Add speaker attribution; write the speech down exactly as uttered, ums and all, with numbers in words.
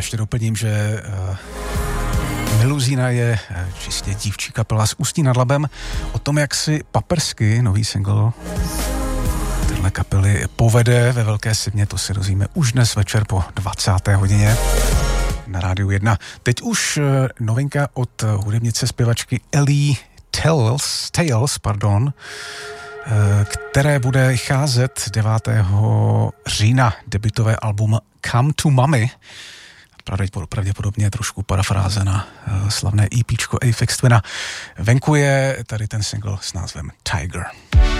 Speaker 1: ještě doplním, že uh, Miluzína je uh, čistě dívčí kapela z Ústí nad Labem. O tom, jak si paprsky, nový single téhle kapely povede ve Velké Sivně, to se dozvíme už dnes večer po dvacáté hodině na Rádiu jedna. Teď už uh, novinka od hudebnice zpěvačky Ellie Tales, Tales, pardon, které bude vycházet devátého října, debutové album Come to Mommy. Pravděpodobně trošku parafráze na slavné EPčko Aphex Twina. Venku je tady ten single s názvem Tiger.